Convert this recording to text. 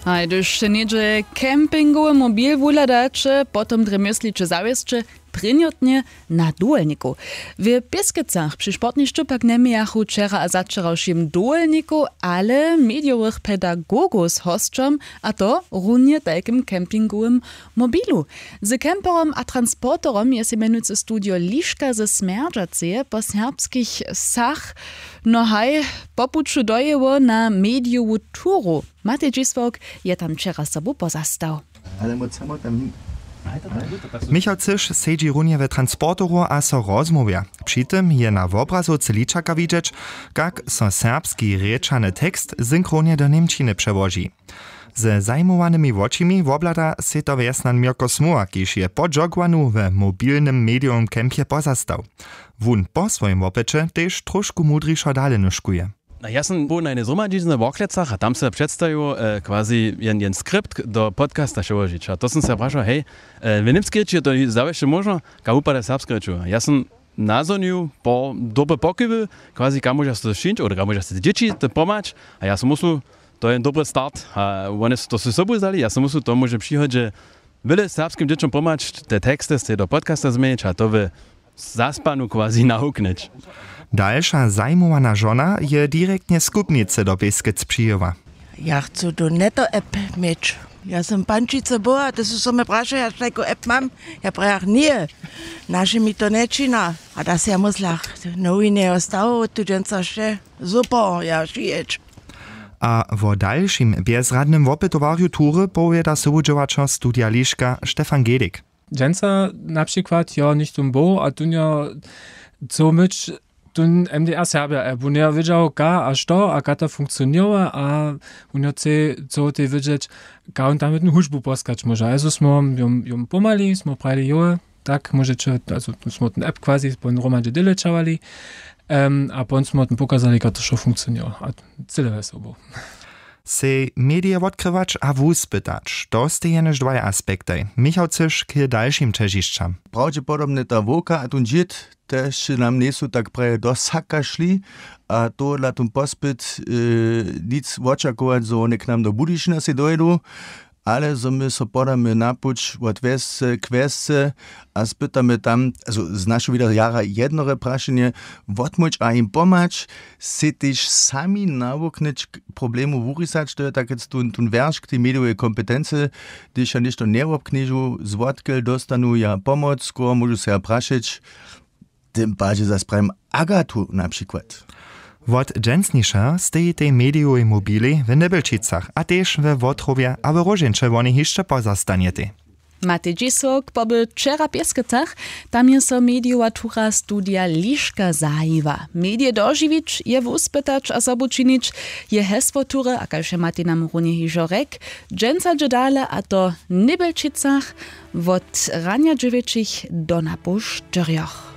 A gdyż niedzie kempingowy mobil wuladacze, potem dremyslicze zawieszcze, pryniotnie na duelniku. W Pieskicach przy sportniszczu pak nemiachu wczera a zaczerałszym duelniku, ale mediowych pedagogów z hostrzem, a to runie takim kempingowym mobilu. Z kemperom a transporterom jest imienujcy studio Liszka ze Smerdżaceje po serbskich sach, no haj, popuczu dojeło na mediową turu. Matej Dziswok je tam wczera sobą pozastał. Ale my samo tam Michał Cysz sedzi runie we transportoru a so rozmówia. Przy tym je na obrazu Celiczaka widzieć, jak so serbski rečany tekst synchronie do Niemčiny przełoży. Ze zajmowanymi očimi woblada se to wjesnan Mirko Smuła, kiż je po jogwanu w mobilnym medium kempie pozastał. Wun po swoim opycie też troszkę mudriszo dalej nuszkuje. Ja sam był na jednej zhromadźicy na Woklecach a tam se przedstawił quasi jeden skrypt do podcasta przełożyć. A to sam se praszał, hej, w niemskiej to zawieszcze można, ka upada serbskiej reču. Ja sam nazonił po dobre pokywy, quasi ka możesz to szyć, oder ka możesz te dzieci to pomać, a ja sam musel, to jest dobry start, a oni to se sobą zali, ja sam musel to może przyjechać, że wiele serbskim dzieciom pomać, te teksty z do podcasta zmienić, a to w zaspanu quasi nahuknąć. Dalsza zajmowana żona je direktnie skupnicy do Pieskyc przyjęła. Ja chcę do neto app mieć. Ja sam pančica była, to są me prasze, ja taką app mam. Ja prajach nie. Nasze mi to nečina. A das ja muslach. Nowi nie ostało, tu dżęca še. Super, ja šijeć. A w dalszym bezradnym opytowariu tury powiada soudźowacza studia Liszka Stefan Gedik. Dżęca na przykład ja nicht bo, a tu nie co myć tun MDR Serbia, bo nie wiedział a što, a to funkcjonuje, a on chce co ty wiedzieć, on tam jedną hużbu poskać może. Also smo ją pomali, smo prali jo, tak możecie, also smo ten app quasi po romandzie dyleczawali, a potem smo ten pokazali, jak to schon funkcjonuje, a tyle wesoło. Se media odkrywać a wuspytać, to ste jenež dwa aspekty. Michał Cysz k dalszym težišćam. prawdopodobnie ta woka a ten dziet też nam nie są tak prawie do saka szli, a to dla ten pospyt nic oczekiwać, że one k nam do Budyšina se dojdą, ale że my so podamy napuć od Wesce, Kwesce, a spytamy tam, also z naszego wieder jara jedno praszenie, odmóć a im pomać, se też sami nawoknąć problemu wurisać, to jest tak jetzt tun werszk, die mediowe kompetencje, gdyż ja nicht to nie obkniżu, z wodkel dostanu ja pomoc, skoro możu se ja praszyć, tym bardziej za sprawem agatu na przykład. Wot dżęsnisza steji tej mediowej mobili w Nebelčicach, a też we Wotrowie, a w Rożyncze woni jeszcze pozastaniety. Matej Dziswok pobył wczera w Pieskicach, tam jest so mediowa tura studia Liszka zajiwa. Medie dożywić je wuspytać a sobu czynić je hesło tury, a kalsze Matej nam runie hiżorek, dżęca dżedale a to Nebelčicach, wot rania dziewieczych do na Busz Dżerjoch.